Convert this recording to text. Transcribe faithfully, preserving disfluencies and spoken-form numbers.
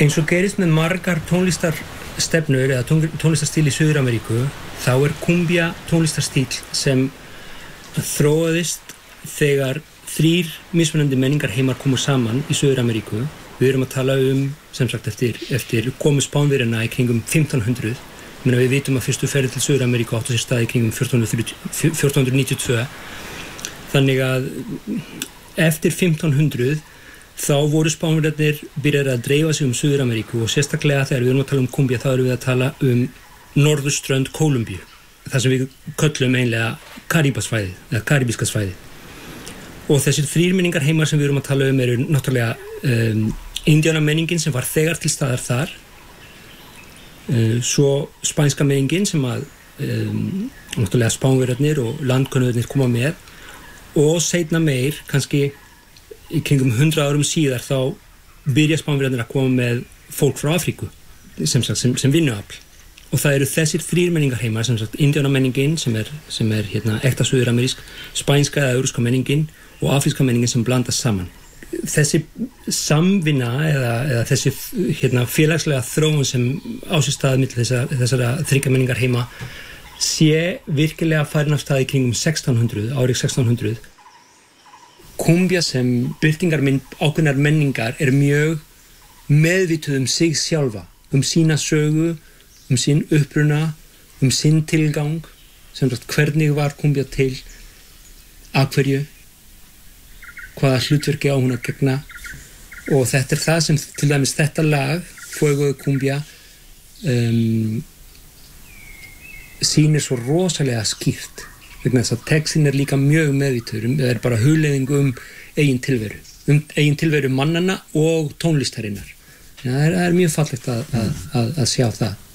Eins og gerist með margar tónlistarstefnur eða tónlistarstíl í Suður-Ameríku, þá er kumbia tónlistarstíl sem þróaðist þegar þrír mismunandi menningar heimar komu saman í Suður-Ameríku. Við erum að tala um, sem sagt, eftir, eftir komu Spánverjana í kringum fimmtán hundruð. Menna við vitum að fyrstu ferðir til Suður-Ameríku áttu sér stað í kringum fjórtán níutíu og tvö. Þannig að eftir fimmtán hundruð þá voru Spánverjarnir byrjaðir að dreifa sig um Suður-Ameríku og sérstaklega þegar við erum að tala um kumbia þá erum við að tala um norðurströnd Kólumbíu, það sem við köllum einlega Karíbasvæðið, eða karibíska svæðið. Og þessir þrír menningar heimar sem við erum að tala um eru náttúrulega um, Indíánamenningin sem var þegar til staðar þar, uh, svo spænska menningin sem að um, náttúrulega Spánverjarnir og landkönnuðirnir koma með og seinna meir, kannski í kringum hundrað árum síðar þá byrja Spánverjarnir að koma með fólk frá Afríku sem, sem, sem vinnuafl. Og það eru þessir þrír menningarheimar, sem sagt Indíánamenningin sem er, sem er hérna, ekta suður-amerísk, spænska eða európska menningin og afríska menningin sem blandast saman. Þessi samvinna eða, eða þessi hérna, félagslega þróun sem á sér stað milli þessara, þessara þriggja menningarheima sé virkilega farin af stað í kringum sextán hundruð, árið sextán hundruð. Kumbia sem birtingarmynd ákveðnar menningar er mjög meðvituð um sig sjálfa, um sína sögu, um sinn uppruna, um sinn tilgang, sem sagt hvernig var kumbia til, af hverju, hvaða hlutverki á hún að gegna og þetta er það sem til dæmis þetta lag, Fuego de Cumbia, um, sýnir svo rosalega skýrt. Vegna þess að textin er líka mjög meðvituður, það er bara hugleiðing um eigin tilveru, um eigin tilveru mannanna og tónlistarinnar. Ja, það, er, það er mjög fallegt að, að, að, að sjá það.